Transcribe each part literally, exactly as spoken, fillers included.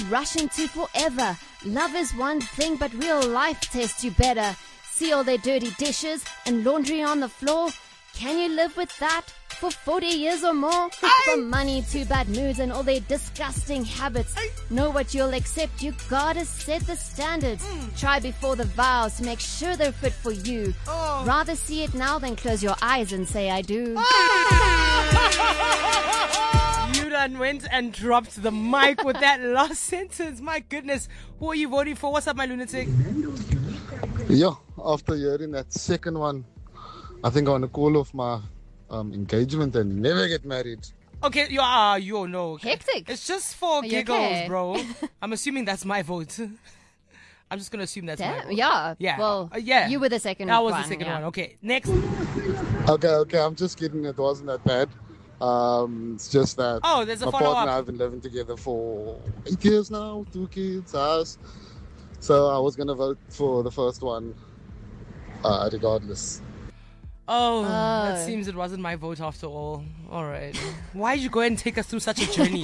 rushing to forever. Love is one thing, but real life tests you better. See all their dirty dishes and laundry on the floor? Can you live with that for forty years or more? From money to bad moods and all their disgusting habits. Know what you'll accept, you gotta set the standards. Try before the vows to make sure they're fit for you. Rather see it now than close your eyes and say I do. You done went and dropped the mic with that last sentence. My goodness. Who are you voting for? What's up, my lunatic? Yeah, after hearing that second one, I think I want to call off my um, engagement and never get married. Okay, you are, uh, you no. Okay. Hectic. It's just for Are you giggles, okay? bro. I'm assuming that's my vote. I'm just going to assume that's my Damn, vote. yeah. Yeah. Well, Uh, yeah. you were the second That one. was the second yeah. one. Okay, next. Okay, okay, I'm just kidding. It wasn't that bad. Um, it's just that Oh, there's a my follow-up. partner and I have been living together for eight years now, two kids, us. So I was going to vote for the first one uh, regardless. Oh, Oh. that seems it wasn't my vote after all. All right. Why did you go and take us through such a journey?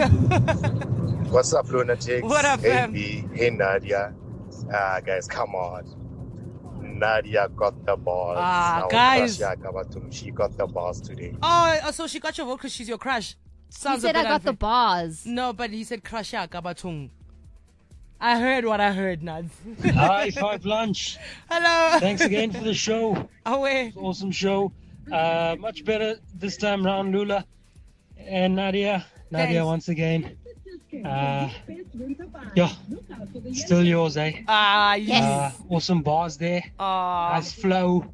What's up, lunatics? What up, Hey, fam? B. Hey, Nadia. Ah, guys, come on. Nadia got the balls. Ah, Now, guys. Prasya Kabatum, she got the balls today. Oh, uh, so she got your vote because she's your crush. He Sounds a said bit I got unfair. the bars. No, but he said Krasha Kabatung. I heard what I heard, Nads. Hi, Five Lunch. Hello. Thanks again for the show. Oh, wait. Awesome show. Uh, much better this time round, Lula. And Nadia. Nadia Thanks. once again. Uh, yeah, still yours, eh? Ah, Uh, yes. awesome bars there. Ah, Nice flow.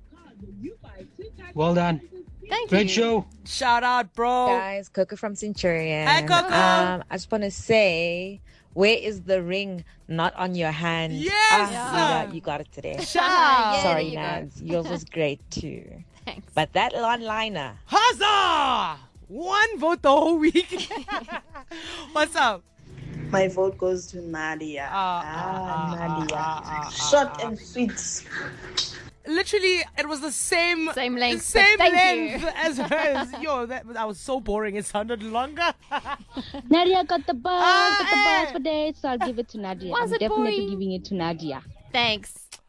Well done. Thank Great you. show. shout out, bro. Guys, Coco from Centurion. Hi, Coco. Um, I just want to say, where is the ring not on your hand? Yes. Ah, Yeah. you, got, you got it today. Shout Yeah, out. there Sorry, you go. Nads. Yours was great too. Thanks. But that one-liner. Huzzah! One vote the whole week. What's up? My vote goes to Nadia. Ah, Ah, ah, ah, Nadia. ah, ah, ah, Short ah. and sweet. Literally, it was the same Same length, same but thank length you. as hers. Yo, that, that was so boring. It sounded longer. Nadia got the buzz, Ah, got the eh. buzz for days, so I'll give it to Nadia. Was I'm it definitely boring? giving it to Nadia. Thanks.